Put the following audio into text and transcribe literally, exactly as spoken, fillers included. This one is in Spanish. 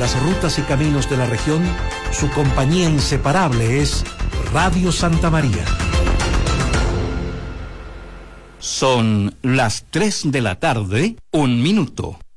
las rutas y caminos de la región, su compañía inseparable es Radio Santa María. Son las tres de la tarde, un minuto.